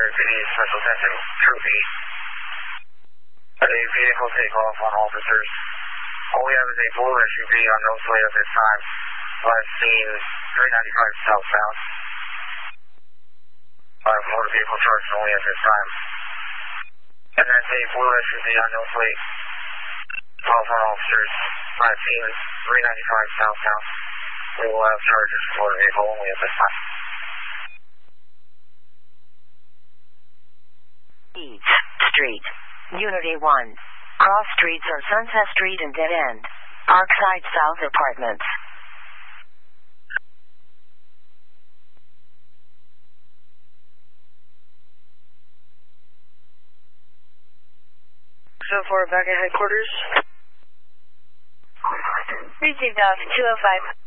PD Special Attention, Trophy. A vehicle take off on officers. All we have is a blue SUV on no plate at this time. Last seen 395 southbound. Motor vehicle charged only at this time. And that's a blue SUV on no plate. 12 on officers. Last seen 395 southbound. We will have charges for motor vehicle only at this time. East Street, Unity 1. Cross streets are Sunset Street and Dead End. Parkside South Apartments. So far back at headquarters. Received off 205.